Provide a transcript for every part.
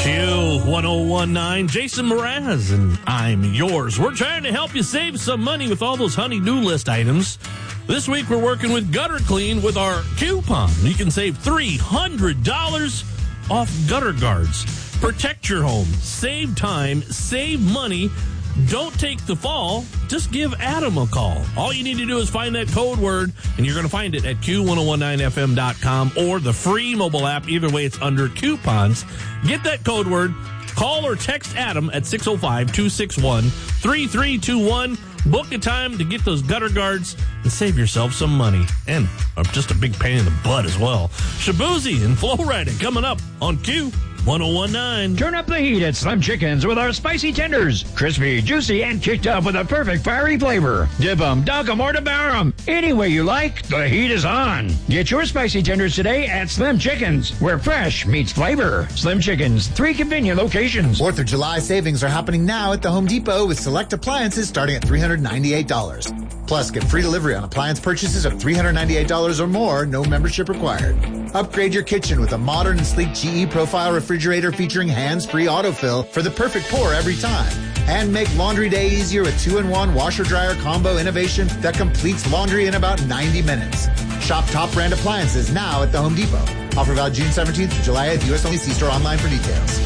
Q1019, Jason Mraz, and I'm yours. We're trying to help you save some money with all those honey-do list items. This week, we're working with Gutter Clean with our coupon. You can save $300 off gutter guards. Protect your home, save time, save money. Don't take the fall. Just give Adam a call. All you need to do is find that code word, and you're going to find it at Q1019FM.com or the free mobile app. Either way, it's under coupons. Get that code word. Call or text Adam at 605-261-3321. Book a time to get those gutter guards and save yourself some money. And just a big pain in the butt as well. Shabuzi and Flo Rida coming up on Q1019. Turn up the heat at Slim Chickens with our spicy tenders. Crispy, juicy, and kicked up with a perfect fiery flavor. Dip 'em, dunk 'em, or devour 'em. Any way you like, the heat is on. Get your spicy tenders today at Slim Chickens, where fresh meets flavor. Slim Chickens, 3 convenient locations. 4th of July savings are happening now at the Home Depot with select appliances starting at $398. Plus, get free delivery on appliance purchases of $398 or more, no membership required. Upgrade your kitchen with a modern and sleek GE Profile refrigerator featuring hands-free autofill for the perfect pour every time. And make laundry day easier with 2-in-1 washer-dryer combo innovation that completes laundry in about 90 minutes. Shop top brand appliances now at the Home Depot. Offer valid June 17th to July 8th. U.S. only. See store online for details.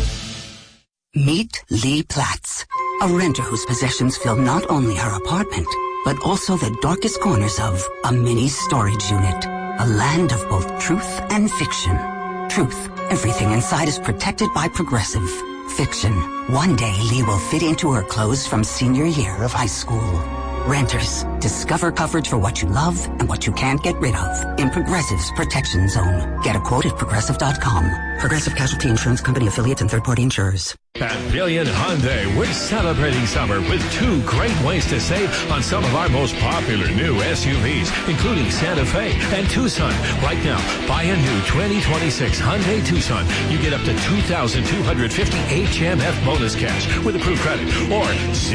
Meet Lee Platz, a renter whose possessions fill not only her apartment, but also the darkest corners of a mini storage unit. A land of both truth and fiction. Truth, everything inside is protected by Progressive. Fiction, one day Lee will fit into her clothes from senior year of high school. Renters, discover coverage for what you love and what you can't get rid of in Progressive's Protection Zone. Get a quote at Progressive.com. Progressive Casualty Insurance Company affiliates and third-party insurers. At Billion Hyundai, we're celebrating summer with 2 great ways to save on some of our most popular new SUVs, including Santa Fe and Tucson. Right now, buy a new 2026 Hyundai Tucson. You get up to $2,250 HMF bonus cash with approved credit, or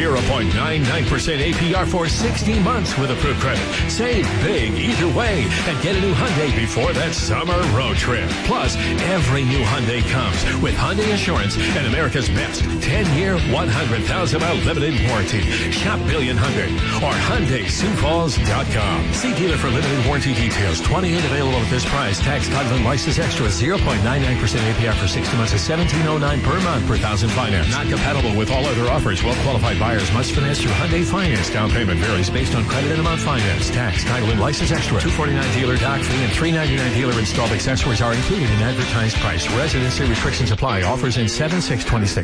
0.99% APR for 60 months with approved credit. Save big either way and get a new Hyundai before that summer road trip. Plus, every new Hyundai comes with Hyundai Insurance and America's best 10-year, 100,000-mile limited warranty. Shop Billion Hyundai or HyundaiSiouxFalls.com. See dealer for limited warranty details. 28 available at this price. Tax, title, and license extra. 0.99% APR for 60 months is $17.09 per month per thousand finance. Not compatible with all other offers. Well-qualified buyers must finance through Hyundai Finance. Down payment varies based on credit and amount finance. Tax, title, and license extra. $249 dealer dock fee and $399 dealer installed accessories are included in advertised price. Residency restrictions apply. Offers in 7/6/26.